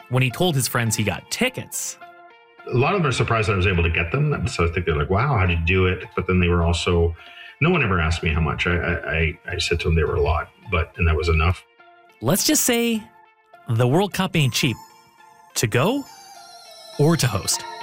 when he told his friends he got tickets. A lot of them are surprised that I was able to get them. So I think they're like, wow, how did you do it? But then they were also, no one ever asked me how much. I said to them they were a lot, and that was enough. Let's just say the World Cup ain't cheap. To go or to host.